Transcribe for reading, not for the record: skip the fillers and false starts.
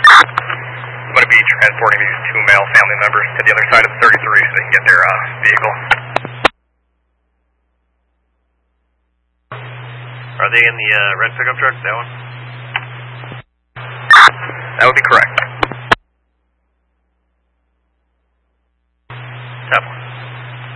I'm going to be transporting these two male family members to the other side of 33 so they can get their vehicle. Are they in the red pickup truck, that one? That would be correct.